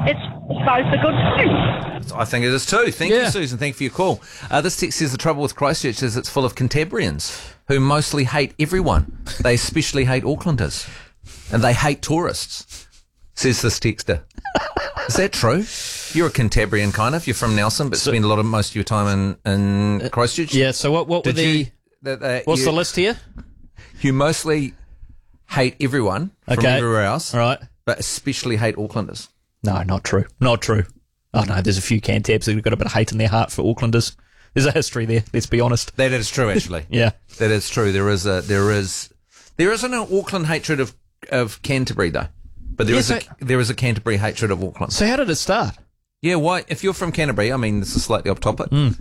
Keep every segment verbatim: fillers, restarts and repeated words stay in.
it's both a good thing. I think it is too. Thank Yeah. you, Susan. Thank you for your call. Uh, this text says the trouble with Christchurch is it's full of Cantabrians who mostly hate everyone. They especially hate Aucklanders. And they hate tourists, says this texter. Is that true? You're a Cantabrian kind of. You're from Nelson, but So- spend a lot of most of your time in, in Christchurch. Yeah, so what, what were Did the... you, that, uh, what's you, the list here? You mostly hate everyone from Okay. everywhere else, All right. but especially hate Aucklanders. No, not true. Not true. Oh, no, there's a few Cantabs who've got a bit of hate in their heart for Aucklanders. There's a history there, let's be honest. That is true, actually. Yeah. That is true. There is a there is there isn't an Auckland hatred of, of Canterbury though, but there Yeah, is so- a there is a Canterbury hatred of Auckland. So how did it start? Yeah, why? If you're from Canterbury, I mean, this is slightly off topic. Mm.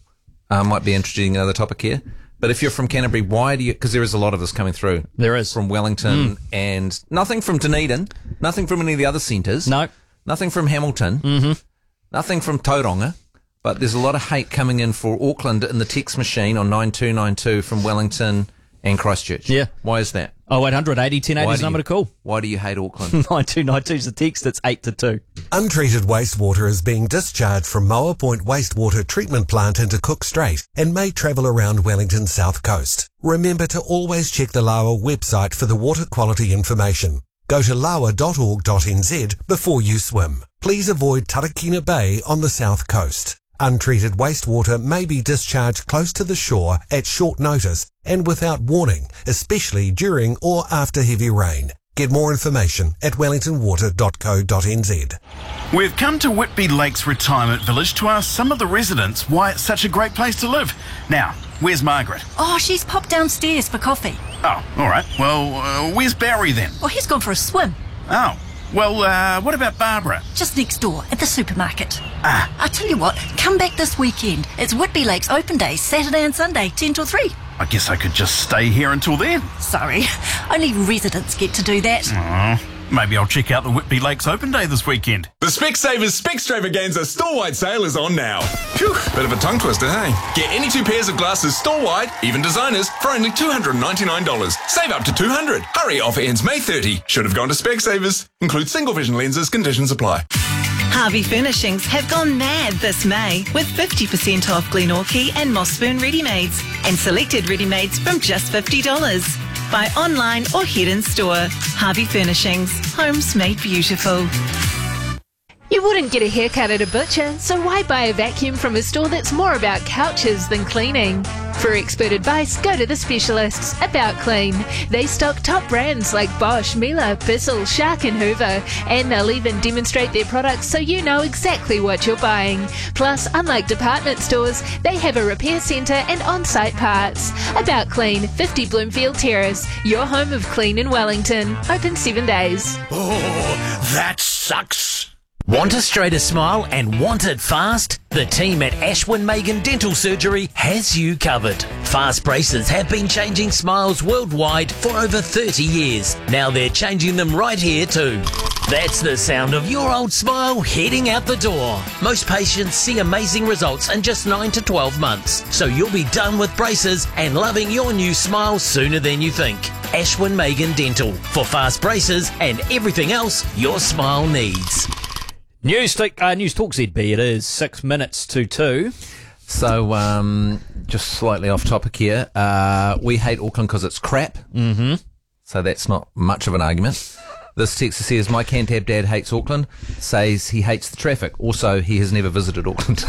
Uh, might be introducing another topic here, but if you're from Canterbury, why do you? Because there is a lot of this coming through. There is. From Wellington and nothing from Dunedin, nothing from any of the other centres. No. Nothing from Hamilton. Mm-hmm. Nothing from Tauranga. But there's a lot of hate coming in for Auckland in the text machine on nine two nine two from Wellington and Christchurch. Yeah. Why is that? Oh, eight hundred eighty ten eighty Why is do the number you- to call. Why do you hate Auckland? nine two nine two is the text. It's eight to two. Untreated wastewater is being discharged from Moa Point Wastewater Treatment Plant into Cook Strait and may travel around Wellington's south coast. Remember to always check the Lawa website for the water quality information. Go to lawa dot org dot n z before you swim. Please avoid Tarakina Bay on the south coast. Untreated wastewater may be discharged close to the shore at short notice and without warning, especially during or after heavy rain. Get more information at wellington water dot co dot n z. We've come to Whitby Lakes Retirement Village to ask some of the residents why it's such a great place to live. Now, where's Margaret? Oh, she's popped downstairs for coffee. Oh, all right. Well, uh, where's Barry then? Well, he's gone for a swim. Oh, well, uh, what about Barbara? Just next door at the supermarket. Ah. I tell you what, come back this weekend. It's Whitby Lakes Open Day, Saturday and Sunday, ten till three. I guess I could just stay here until then. Sorry, only residents get to do that. Oh, maybe I'll check out the Whitby Lakes Open Day this weekend. The Specsavers Specstravaganza store-wide sale is on now. Phew, bit of a tongue twister, hey? Get any two pairs of glasses store-wide, even designers, for only two hundred ninety-nine dollars. Save up to two hundred dollars. Hurry, offer ends May thirtieth. Should have gone to Specsavers. Includes single vision lenses, conditions apply. Harvey Furnishings have gone mad this May with fifty percent off Glenorchy and Mossburn ready-mades and selected ready-mades from just fifty dollars. Buy online or head in store. Harvey Furnishings, homes made beautiful. You wouldn't get a haircut at a butcher, so why buy a vacuum from a store that's more about couches than cleaning? For expert advice, go to the specialists About Clean. They stock top brands like Bosch, Miele, Bissell, Shark and Hoover, and they'll even demonstrate their products so you know exactly what you're buying. Plus, unlike department stores, they have a repair centre and on-site parts. About Clean, fifty Bloomfield Terrace, your home of clean in Wellington. Open seven days. Oh, that sucks. Want a straighter smile and want it fast? The team at Ashwin Megan Dental Surgery has you covered. Fast braces have been changing smiles worldwide for over thirty years. Now they're changing them right here too. That's the sound of your old smile heading out the door. Most patients see amazing results in just nine to twelve months. So you'll be done with braces and loving your new smile sooner than you think. Ashwin Megan Dental for fast braces and everything else your smile needs. News, uh, News Talk Z B, it is six minutes to two. So, um, just slightly off topic here. Uh, we hate Auckland because it's crap. Mm-hmm. So that's not much of an argument. This texter says, my Cantab dad hates Auckland, says he hates the traffic. Also, he has never visited Auckland.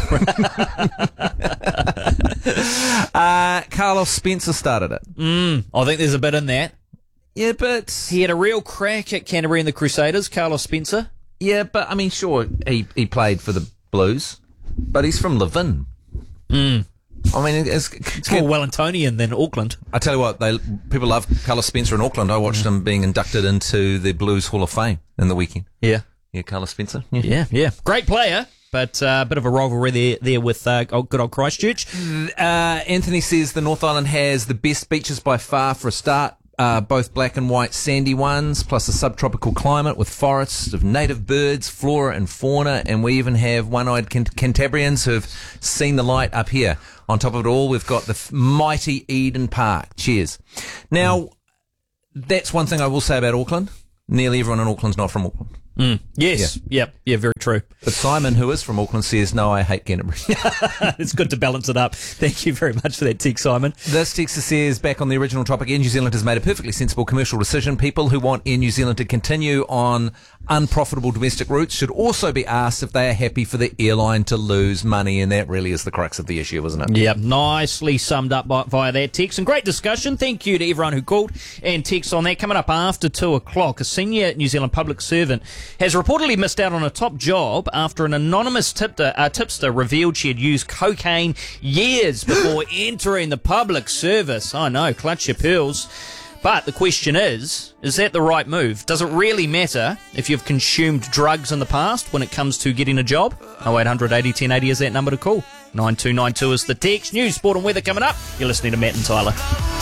uh, Carlos Spencer started it. Mm, I think there's a bit in that. Yeah, but... He had a real crack at Canterbury and the Crusaders, Carlos Spencer. Yeah, but, I mean, sure, he, he played for the Blues, but he's from Levin. Mm. I mean, it's, it's more Wellingtonian than Auckland. I tell you what, they people love Carlos Spencer in Auckland. I watched mm. him being inducted into the Blues Hall of Fame in the weekend. Yeah. Yeah, Carlos Spencer. Yeah, yeah. yeah. Great player, but a uh, bit of a rivalry there, there with uh, good old Christchurch. Uh, Anthony says the North Island has the best beaches by far for a start. Uh, both black and white sandy ones, plus a subtropical climate with forests of native birds, flora and fauna, and we even have one-eyed Cant- Cantabrians who've seen the light up here. On top of it all, we've got the f- mighty Eden Park. Cheers. Now, mm. that's one thing I will say about Auckland. Nearly everyone in Auckland's not from Auckland. Mm. Yes. Yeah. Yep. Yeah, very true. But Simon, who is from Auckland, says, no, I hate Canterbury. It's good to balance it up. Thank you very much for that text, Simon. This texter says, back on the original topic, Air New Zealand has made a perfectly sensible commercial decision. People who want Air New Zealand to continue on unprofitable domestic routes should also be asked if they are happy for the airline to lose money, and that really is the crux of the issue, isn't it? Yeah, nicely summed up by, via that text. And great discussion. Thank you to everyone who called and texted on that. Coming up after two o'clock, a senior New Zealand public servant has reportedly missed out on a top job after an anonymous tipster, uh, tipster revealed she had used cocaine years before entering the public service. I know, clutch your pearls. But the question is, is that the right move? Does it really matter if you've consumed drugs in the past when it comes to getting a job? oh eight hundred eighty ten eighty is that number to call. nine two nine two is the text. News, sport and weather coming up. You're listening to Matt and Tyler.